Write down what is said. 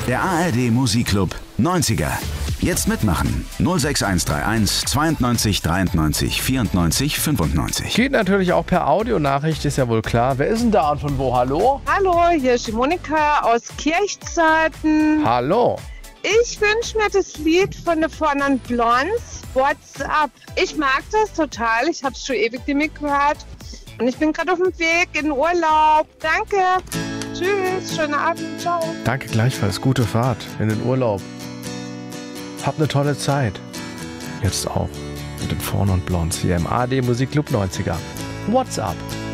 Der ARD Musikclub 90er. Jetzt mitmachen. 06131 92 93 94 95. Geht natürlich auch per Audionachricht, ist ja wohl klar. Wer ist denn da und von wo? Hallo? Hallo, hier ist die Monika aus Kirchzeiten. Hallo. Ich wünsche mir das Lied von den Four Non Blondes, What's Up. Ich mag das total, ich habe es schon ewig nicht mehr gehört. Und ich bin gerade auf dem Weg in den Urlaub. Danke. Tschüss, schönen Abend, ciao. Danke gleichfalls, gute Fahrt in den Urlaub. Habt eine tolle Zeit. Jetzt auch mit den Four Non Blondes hier im ARD Musikclub 90er. What's Up?